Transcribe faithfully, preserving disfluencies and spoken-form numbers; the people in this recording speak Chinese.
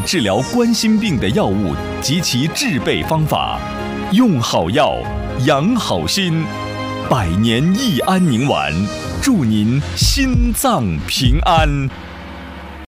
治疗冠心病的药物及其制备方法，用好药，养好心，百年益安宁丸，祝您心脏平安。